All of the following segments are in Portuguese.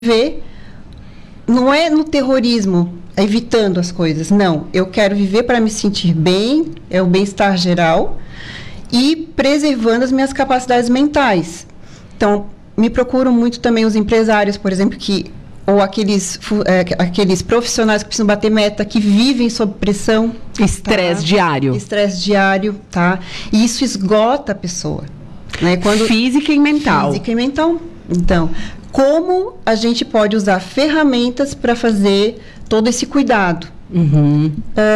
viver, não é no terrorismo, evitando as coisas, não. Eu quero viver para me sentir bem, é o bem-estar geral, e preservando as minhas capacidades mentais. Então, me procuram muito também os empresários, por exemplo, ou aqueles profissionais que precisam bater meta, que vivem sob pressão. Estresse diário. Estresse diário, tá? E isso esgota a pessoa. Né? Física e mental. Física e mental. Então, como a gente pode usar ferramentas para fazer todo esse cuidado? Uhum.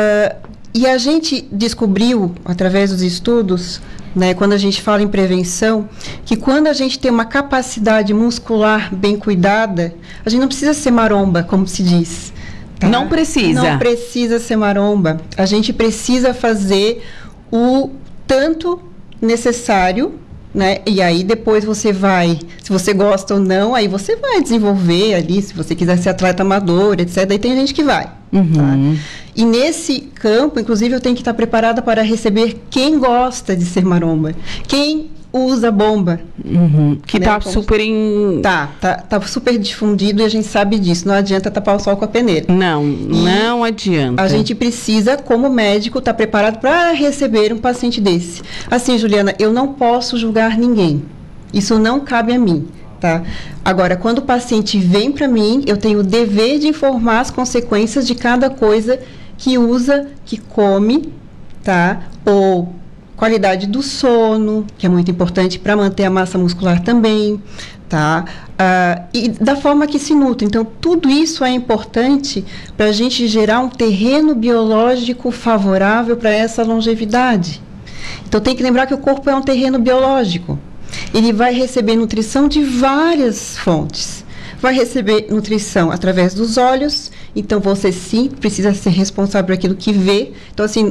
E a gente descobriu, através dos estudos, né, quando a gente fala em prevenção, que quando a gente tem uma capacidade muscular bem cuidada, a gente não precisa ser maromba, como se diz. Tá? Não precisa. Não precisa ser maromba. A gente precisa fazer o tanto necessário, né? E aí depois você vai, se você gosta ou não, aí você vai desenvolver ali, se você quiser ser atleta amador, etc. Aí tem gente que vai. Uhum. Tá? E nesse campo, inclusive, eu tenho que estar preparada para receber quem gosta de ser maromba, quem usa bomba. Uhum. Que né? tá super em... Tá super difundido e a gente sabe disso. Não adianta tapar o sol com a peneira. Não adianta. A gente precisa, como médico, estar preparado para receber um paciente desse. Assim, Juliana, eu não posso julgar ninguém. Isso não cabe a mim, tá? Agora, quando o paciente vem para mim, eu tenho o dever de informar as consequências de cada coisa que usa, que come, tá? Ou qualidade do sono, que é muito importante para manter a massa muscular também, tá? E da forma que se nutre. Então, tudo isso é importante para a gente gerar um terreno biológico favorável para essa longevidade. Então, tem que lembrar que o corpo é um terreno biológico. Ele vai receber nutrição de várias fontes. Vai receber nutrição através dos olhos. Então, você sim precisa ser responsável por aquilo que vê. Então, assim,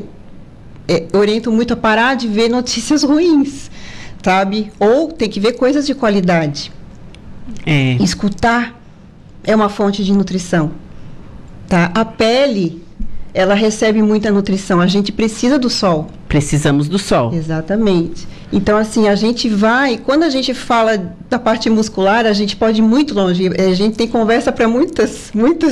eu oriento muito a parar de ver notícias ruins, sabe? Ou tem que ver coisas de qualidade. Escutar é uma fonte de nutrição, tá? A pele, ela recebe muita nutrição. A gente precisa do sol. Precisamos do sol. Exatamente. Então, assim, a gente vai... Quando a gente fala da parte muscular, a gente pode ir muito longe. A gente tem conversa para muitas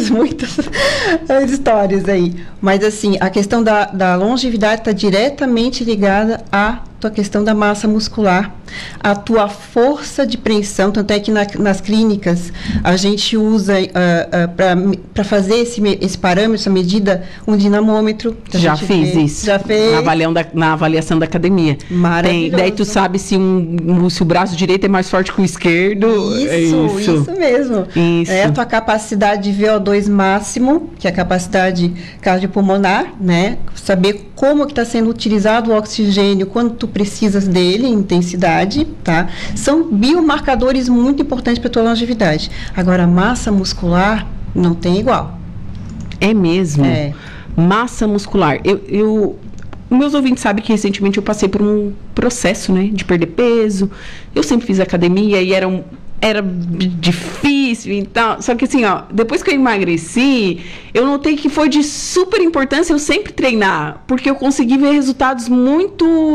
histórias aí. Mas, assim, a questão da longevidade está diretamente ligada à tua questão da massa muscular, a tua força de preensão. Tanto é que nas clínicas a gente usa para fazer esse parâmetro, essa medida, um dinamômetro. Já fiz isso. Já fez. Na avaliação da academia. Maravilhoso. Daí tu sabe se o braço direito é mais forte que o esquerdo. Isso mesmo. Isso. É a tua capacidade de VO2 máximo, que é a capacidade cardiopulmonar, né? Saber como que está sendo utilizado o oxigênio, quando tu precisas dele, intensidade, tá? São biomarcadores muito importantes para a tua longevidade. Agora, a massa muscular não tem igual. É mesmo? É. Massa muscular. Meus ouvintes sabem que recentemente eu passei por um processo, né, de perder peso. Eu sempre fiz academia e era difícil e tal. Só que assim, depois que eu emagreci, eu notei que foi de super importância eu sempre treinar, porque eu consegui ver resultados muito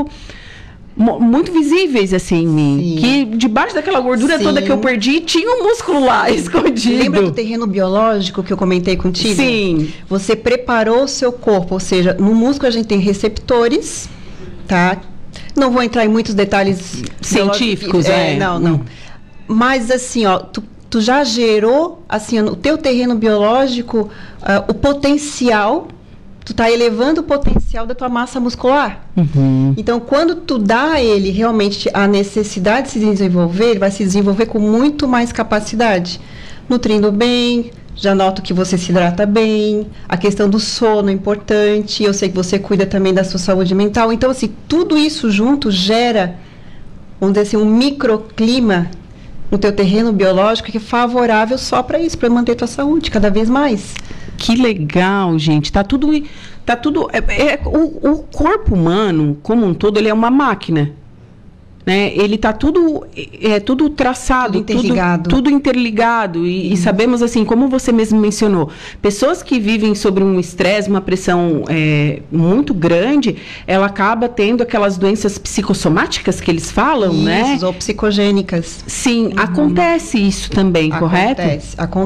visíveis, assim, em mim. Sim. Que debaixo daquela gordura toda que eu perdi, tinha um músculo lá escondido. Lembra do terreno biológico que eu comentei contigo? Sim. Você preparou o seu corpo, ou seja, no músculo a gente tem receptores, tá? Não vou entrar em muitos detalhes científicos, Não. Mas, assim, tu já gerou, assim, no teu terreno biológico, o potencial. Tu está elevando o potencial da tua massa muscular. Uhum. Então, quando tu dá a ele realmente a necessidade de se desenvolver, ele vai se desenvolver com muito mais capacidade. Nutrindo bem, já noto que você se hidrata bem, a questão do sono é importante, eu sei que você cuida também da sua saúde mental. Então, assim, tudo isso junto gera, vamos dizer assim, um microclima no teu terreno biológico que é favorável só para isso, para manter tua saúde cada vez mais. Que legal, gente. Tá tudo o corpo humano, como um todo, ele é uma máquina. né? Ele está tudo traçado, tudo interligado. E sabemos, assim, como você mesmo mencionou, pessoas que vivem sobre um estresse, uma pressão muito grande, ela acaba tendo aquelas doenças psicossomáticas que eles falam, né? Ou psicogênicas. Sim, acontece isso também, correto? Acontece.